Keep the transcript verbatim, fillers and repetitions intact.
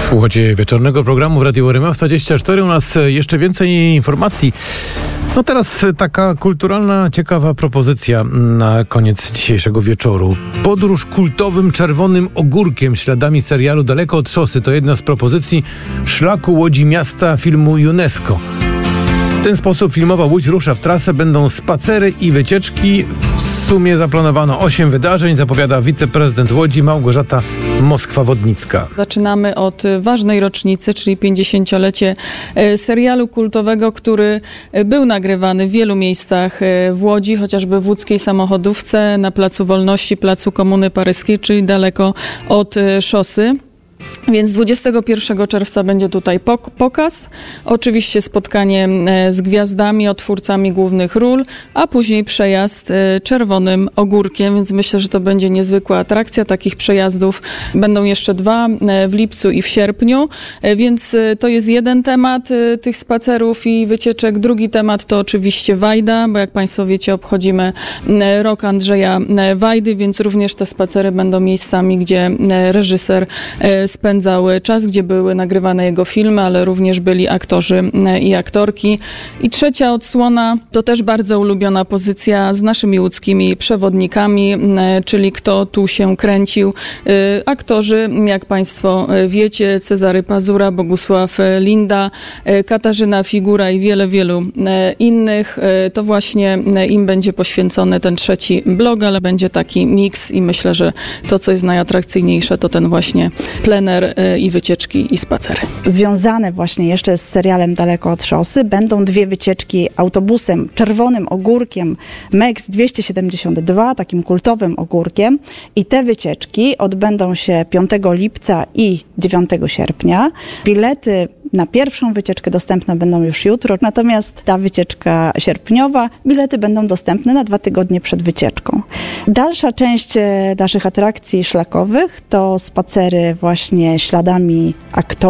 Słuchajcie wieczornego programu w Radiu R M F dwadzieścia cztery. U nas jeszcze więcej informacji. No teraz taka kulturalna, ciekawa propozycja na koniec dzisiejszego wieczoru. Podróż kultowym czerwonym ogórkiem śladami serialu Daleko od szosy to jedna z propozycji szlaku Łodzi Miasta filmu UNESCO. W ten sposób filmowa Łódź rusza w trasę. Będą spacery i wycieczki. W sumie zaplanowano osiem wydarzeń, zapowiada wiceprezydent Łodzi Małgorzata Moskwa-Wodnicka. Zaczynamy od ważnej rocznicy, czyli pięćdziesięciolecie serialu kultowego, który był nagrywany w wielu miejscach w Łodzi, chociażby w łódzkiej samochodówce, na Placu Wolności, Placu Komuny Paryskiej, czyli daleko od szosy. Więc dwudziestego pierwszego czerwca będzie tutaj pok- pokaz, oczywiście spotkanie z gwiazdami, odtwórcami głównych ról, a później przejazd czerwonym ogórkiem, więc myślę, że to będzie niezwykła atrakcja. Takich przejazdów będą jeszcze dwa w lipcu i w sierpniu, więc to jest jeden temat tych spacerów i wycieczek. Drugi temat to oczywiście Wajda, bo jak Państwo wiecie, obchodzimy rok Andrzeja Wajdy, więc również te spacery będą miejscami, gdzie reżyser spędzał czas, gdzie były nagrywane jego filmy, ale również byli aktorzy i aktorki. I trzecia odsłona to też bardzo ulubiona pozycja z naszymi łódzkimi przewodnikami, czyli kto tu się kręcił. Aktorzy, jak Państwo wiecie, Cezary Pazura, Bogusław Linda, Katarzyna Figura i wiele, wielu innych. To właśnie im będzie poświęcony ten trzeci blok, ale będzie taki miks i myślę, że to, co jest najatrakcyjniejsze, to ten właśnie plener i wycieczki i spacery. Związane właśnie jeszcze z serialem Daleko od szosy będą dwie wycieczki autobusem czerwonym ogórkiem M E X dwieście siedemdziesiąt dwa, takim kultowym ogórkiem, i te wycieczki odbędą się piątego lipca i dziewiątego sierpnia. Bilety na pierwszą wycieczkę dostępne będą już jutro, natomiast ta wycieczka sierpniowa, bilety będą dostępne na dwa tygodnie przed wycieczką. Dalsza część naszych atrakcji szlakowych to spacery właśnie śladami aktorów.